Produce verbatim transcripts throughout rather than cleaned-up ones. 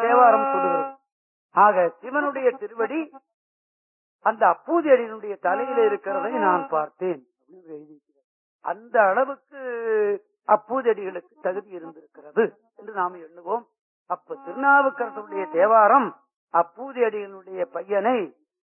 தேவாரம் சொல்லுகிறது. ஆக சிவனுடைய திருவடி அந்த அப்பூதி அடியினுடைய தலையில இருக்கிறதை நான் பார்த்தேன். அந்த அளவுக்கு அப்பூதி அடிகளுக்கு தகுதி இருந்திருக்கிறது என்று நாம் எண்ணுவோம். அப்ப திருநாவுக்கரசருடைய தேவாரம் அப்பூதி அடிகளுடைய பையனை,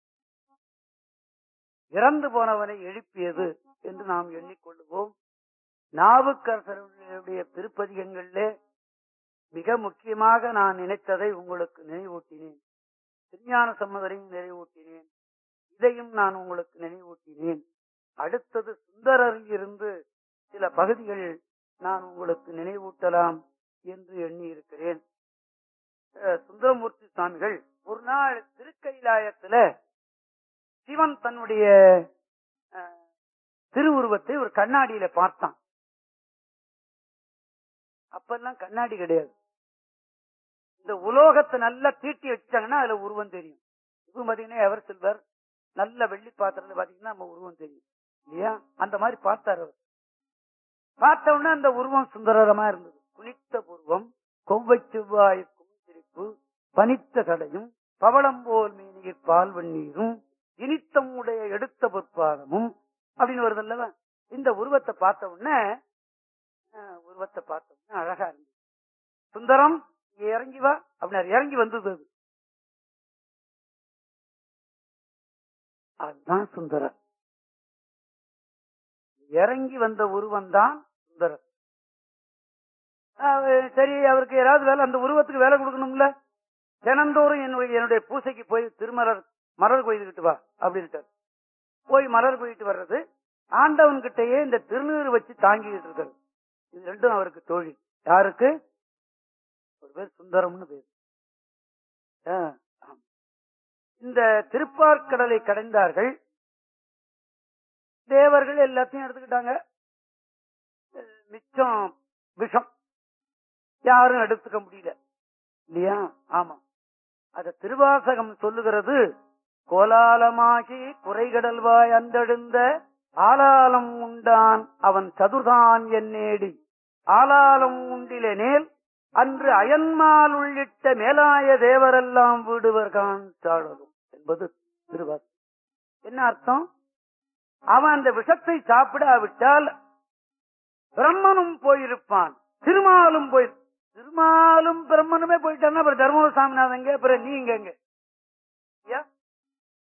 இறந்து போனவனை எழுப்பியது என்று நாம் எண்ணிக்கொள்ளுவோம். நாவுக்கரசருடைய திருப்பதிகங்களிலே மிக முக்கியமாக நான் நினைத்ததை உங்களுக்கு நினைவூட்டினேன். திருஞான சம்பந்தரையும் நினைவூட்டினேன். இதையும் நான் உங்களுக்கு நினைவூட்டினேன். அடுத்தது சுந்தரரில் இருந்து சில பகுதிகள் நான் உங்களுக்கு நினைவூட்டலாம் என்று எண்ணி இருக்கிறேன். சுந்தரமூர்த்தி சுவாமிகள் ஒரு நாள் திருக்கைலாயத்துல சிவன் தன்னுடைய திருவுருவத்தை ஒரு கண்ணாடியில பார்த்தான். அப்பெல்லாம் கண்ணாடி கிடையாது. இந்த உலோகத்தை நல்லா தீட்டி வச்சாங்கன்னா அதுல உருவம் தெரியும். இப்ப பாத்தீங்கன்னா எவர் சில்வர் நல்ல வெள்ளி பாத்திரத்துல பாத்தீங்கன்னா நம்ம உருவம் தெரியும் இல்லையா? அந்த மாதிரி பார்த்தாரு அவர். பார்த்த உடனே அந்த உருவம் சுந்தரமா இருந்தது. குளித்த பூர்வம், கொவ்வை செவ்வாய் சிரிப்பு, பனித்த கடையும், பவளம் போல் மீனியில் பால் வெந்நீரும், இனித்தம் உடைய எடுத்த பொற்பாதமும் அப்படின்னு வருது அல்லவா? இந்த உருவத்தை பார்த்த உடனே உருவத்தை பார்த்த உடனே அழகா இருந்தது. சுந்தரம் இறங்கி வா அப்படின்னாரு. இறங்கி வந்தது. அது அதுதான் சுந்தரர். இறங்கி வந்த உருவம் தான் சுந்தரர். சரி, அவருக்கு யாராவது வேலை, அந்த உருவத்துக்கு வேலை கொடுக்கணும்ல. தினந்தோறும் என்னுடைய என்னுடைய பூசைக்கு போய் திருமலர் மலர் கொய்துகிட்டு வா அப்படின்ட்டு போய் மலர் கொய்து வர்றது, ஆண்டவன் கிட்டயே இந்த திருநீறு வச்சு தாங்கிட்டு இருக்கிறது. இது ரெண்டும் அவருக்கு தொழில். யாருக்கு? ஒரு பேர் சுந்தரம்னு பேர். இந்த திருப்பார்கடலை கடைந்தார்கள். தேவர்கள் எல்லாத்தையும் எடுத்துக்கிட்டாங்க. மிச்சம் விஷம் யாரும் எடுத்துக்க முடியல இல்லையா? ஆமா, அத திருவாசகம் சொல்லுகிறது. கோலாலமாகி குறைகடல்வாய் அந்தெழுந்த ஆலாலம் உண்டான் அவன் சதுர்தான் என்னேடி ஆலாலம் உண்டிலேல் அன்று அயன்மால் உள்ளிட்ட மேலாய தேவரெல்லாம் வீடுவர்கான் சாடலும் என்பது திருவாசகம். என்ன அர்த்தம்? அவன் அந்த விஷத்தை சாப்பிடாவிட்டால் பிரம்மனும் போயிருப்பான், திருமாலும் போய் திருமாலும் பிரம்மனுமே போயிட்டான்னா அப்புறம் தர்மபுர சாமிநாதங்க, அப்புறம் நீங்க